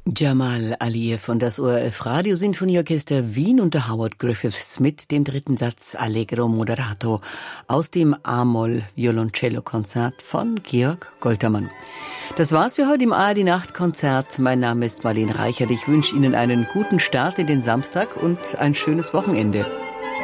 Jamal Aliyev und das ORF Radiosinfonieorchester Wien unter Howard Griffiths mit dem dritten Satz Allegro Moderato aus dem A-Moll Violoncello-Konzert von Georg Goltermann. Das war's für heute im ARD Nachtkonzert. Mein Name ist Marlene Reichert. Ich wünsche Ihnen einen guten Start in den Samstag und ein schönes Wochenende.